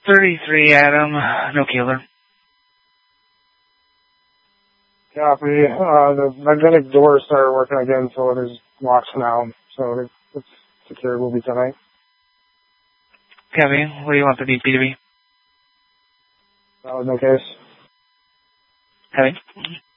33 Adam, no killer. Copy. The magnetic doors started working again, so it is locked now. So it's secure. We'll be tonight. Copy. What do you want the DP to be? No case. Copy.